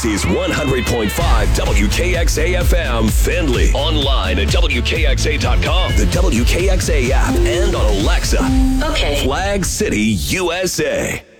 Dixie's 100.5 WKXA FM, Findlay. Online at WKXA.com, the WKXA app, and on Alexa. Okay. Flag City, USA.